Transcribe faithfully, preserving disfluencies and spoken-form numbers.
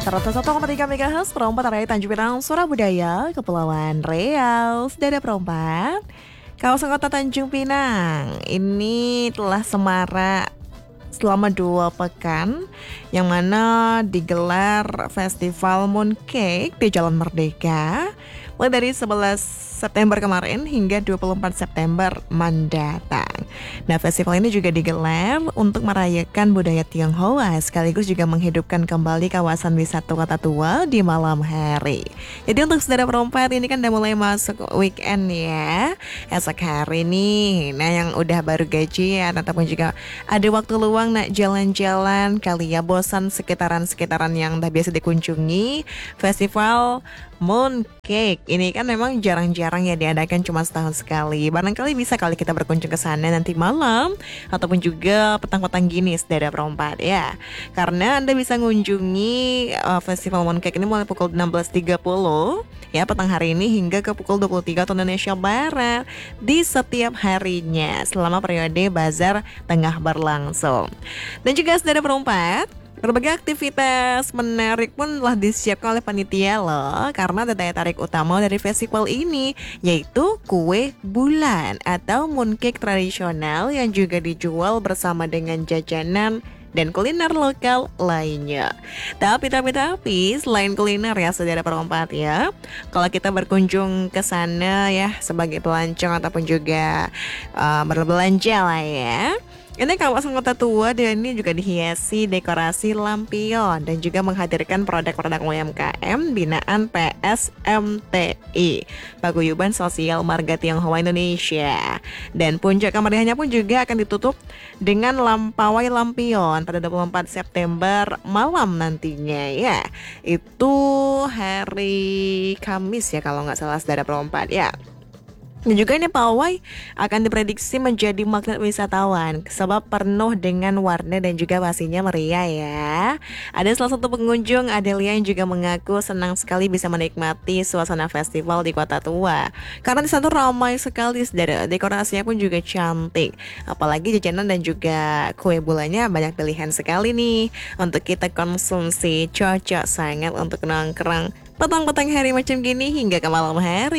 seratus satu koma tiga MHz perempat area Tanjung Pinang, Surabaya, Kepulauan Riau. Saudara perempat, kawasan kota Tanjung Pinang ini telah semarak selama dua pekan, yang mana digelar Festival Mooncake di Jalan Merdeka mulai dari sebelas September kemarin hingga dua puluh empat September mendatang. Nah, festival ini juga digelar untuk merayakan budaya Tionghoa sekaligus juga menghidupkan kembali kawasan wisata Kota Tua di malam hari. Jadi untuk saudara perempat, ini kan udah mulai masuk weekend ya, esok hari nih. Nah, yang udah baru gajian ataupun juga ada waktu luang nak jalan-jalan kali ya, bosan sekitaran-sekitaran yang udah biasa dikunjungi, festival Mooncake ini kan memang jarang-jarang ya diadakan, cuma setahun sekali. Barangkali bisa kali kita berkunjung ke sana nanti malam ataupun juga petang-petang gini saudara perempat ya. Karena Anda bisa mengunjungi uh, Festival Mooncake ini mulai pukul enam belas tiga puluh ya petang hari ini hingga ke pukul dua puluh tiga waktu Indonesia Barat di setiap harinya selama periode bazar tengah berlangsung. Dan juga saudara perempat, berbagai aktivitas menarik pun telah disiapkan oleh panitia loh, karena ada daya tarik utama dari festival ini, yaitu kue bulan atau mooncake tradisional yang juga dijual bersama dengan jajanan dan kuliner lokal lainnya. Tapi, tapi, tapi, selain kuliner ya saudara perempat ya, kalau kita berkunjung ke sana ya sebagai pelancong ataupun juga uh, berbelanja lah ya, ini kawasan Kota Tua dan ini juga dihiasi dekorasi lampion dan juga menghadirkan produk-produk U M K M binaan P S M T I, Paguyuban Sosial Marga Tionghoa Indonesia. Dan puncak kemeriahannya pun juga akan ditutup dengan lampawai lampion pada dua puluh empat September malam nantinya ya. Itu hari Kamis ya kalau nggak salah saudara perempat ya. Dan juga ini pawai akan diprediksi menjadi magnet wisatawan sebab penuh dengan warna dan juga pastinya meriah ya. Ada salah satu pengunjung, Adelia, yang juga mengaku senang sekali bisa menikmati suasana festival di Kota Tua. Karena di sana ramai sekali, saudara. Dekorasinya pun juga cantik. Apalagi jajanan dan juga kue bulannya banyak pilihan sekali nih untuk kita konsumsi. Cocok sangat untuk nongkrong petang-petang hari macam gini hingga ke malam hari.